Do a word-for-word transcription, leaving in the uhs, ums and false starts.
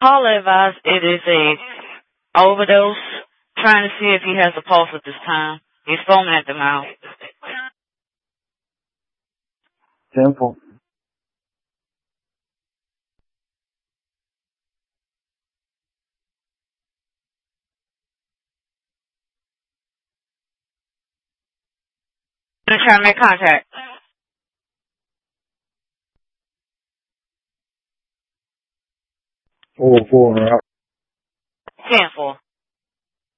Paula advised it is a overdose. Trying to see if he has a pulse at this time. He's foaming at the mouth. Simple. I'm trying to make contact. Four four out. Ten four.